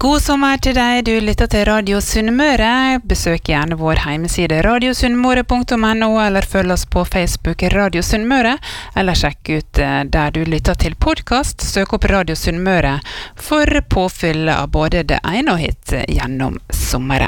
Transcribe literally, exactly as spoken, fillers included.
God sommer til deg, du lytter til Radio Sunnmøre. Besøk gjerne vår hjemmeside radiosunnmøre punktum no, eller følg oss på Facebook Radio Sunnmøre, eller sjekk ut der du lytter til podcast. Søk opp Radio Sunnmøre for påfyll av både det ene og hit gjennom sommeren.